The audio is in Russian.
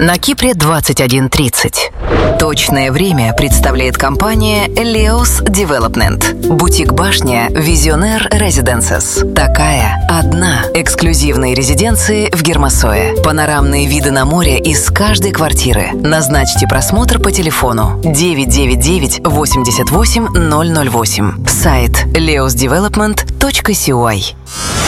На Кипре 21:30. Точное время представляет компания Leos Development. Бутик-башня Visionaire Residences. Такая одна. Эксклюзивные резиденции в Гермосое. Панорамные виды на море из каждой квартиры. Назначьте просмотр по телефону 999 88 008. Сайт leosdevelopment.cy.